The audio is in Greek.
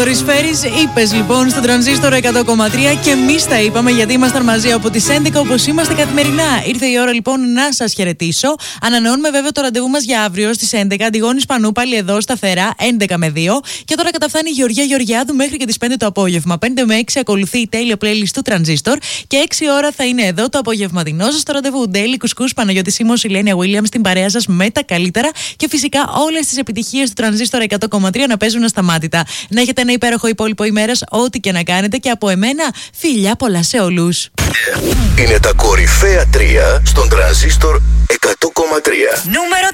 Ρισφέρης είπες λοιπόν στον Τρανζίστορ 100,3 και εμείς τα είπαμε γιατί ήμασταν μαζί από τις 11 όπως είμαστε καθημερινά. Ήρθε η ώρα λοιπόν να σας χαιρετήσω. Ανανεώνουμε βέβαια το ραντεβού μας για αύριο στις 11. Αντιγόνης Πανού πάλι εδώ σταθερά 11 με 2. Και τώρα καταφθάνει η Γεωργία Γεωργιάδου μέχρι και τις 5 το απόγευμα. 5 με 6 ακολουθεί η τέλεια playlist του Τρανζίστορ και 6 ώρα θα είναι εδώ το απογευματινό σας το ραντεβού. Ντέιλι Κουσκούς, Παναγιώτη Σίμος, Ηλένια Williams στην παρέα σας με τα καλύτερα και φυσικά όλες τις επιτυχίες του Τρανζίστορ 100,3 να παίζουν ασταμάτητα. Να έχετε ένα υπέροχο υπόλοιπο ημέρας, ό,τι και να κάνετε, και από εμένα φιλιά πολλά σε όλους. Είναι τα κορυφαία 3 στον Τρανζίστορ 100,3. Νούμερο